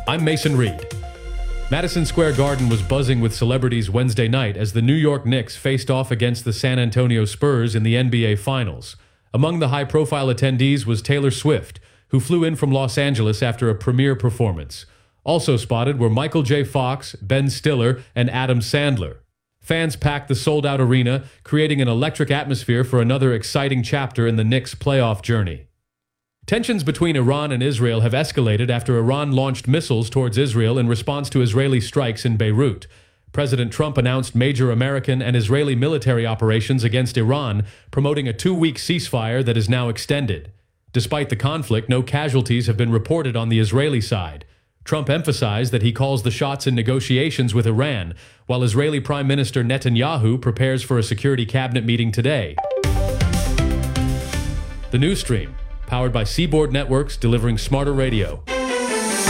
I'm Mason Reed. Madison Square Garden was buzzing with celebrities Wednesday night as the New York Knicks faced off against the San Antonio Spurs in the NBA Finals. Among the high-profile attendees was Taylor Swift, who flew in from Los Angeles after a premiere performance. Also spotted were Michael J. Fox, Ben Stiller, and Adam Sandler. Fans packed the sold-out arena, creating an electric atmosphere for another exciting chapter in the Knicks' playoff journey. Tensions between Iran and Israel have escalated after Iran launched missiles towards Israel in response to Israeli strikes in Beirut. President Trump announced major American and Israeli military operations against Iran, promoting a 2-week ceasefire that is now extended. Despite the conflict, no casualties have been reported on the Israeli side. Trump emphasized that he calls the shots in negotiations with Iran, while Israeli Prime Minister Netanyahu prepares for a security cabinet meeting today. The News Stream, powered by Seaboard Networks, delivering smarter radio.